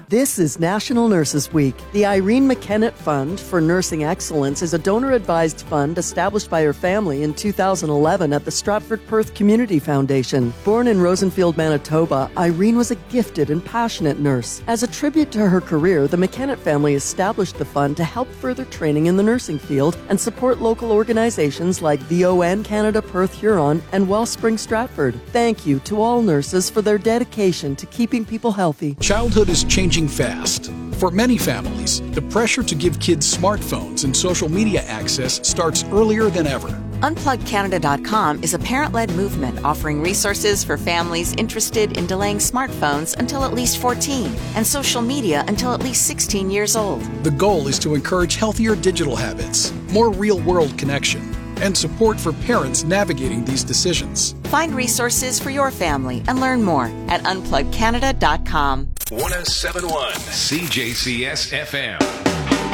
This is National Nurses Week. The Irene McKennett Fund for Nursing Excellence is a donor-advised fund established by her family in 2011 at the Stratford Perth Community Foundation. Born in Rosenfield, Manitoba, Irene was a gifted and passionate nurse. As a tribute to her career, the McKennett family established the fund to help further training in the nursing field and support local organizations like VON Canada Perth Huron and Wellspring Stratford. Thank you to all nurses for their dedication to keeping people healthy. Childhood is changing fast. For many families, the pressure to give kids smartphones and social media access starts earlier than ever. UnplugCanada.com is a parent-led movement offering resources for families interested in delaying smartphones until at least 14 and social media until at least 16 years old. The goal is to encourage healthier digital habits, more real-world connection, and support for parents navigating these decisions. Find resources for your family and learn more at UnplugCanada.com. 107.1 CJCS FM.